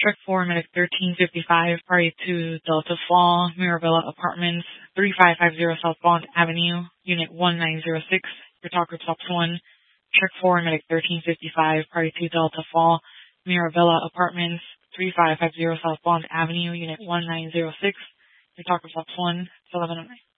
Truck 4, Medic 1355, party to Delta Fall, Mirabella Apartments, 3550 South Bond Avenue, Unit 1906. Your talker tops 1. Truck 4, Medic 1355, party to Delta Fall, Mirabella Apartments, 3550 South Bond Avenue, Unit 1906. Your talker tops 1, 1109.